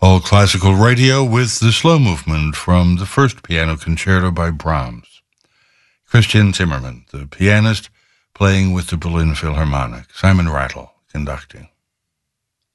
All Classical Radio with the slow movement from the first piano concerto by Brahms. Christian Zimmermann, the pianist, playing with the Berlin Philharmonic. Simon Rattle conducting.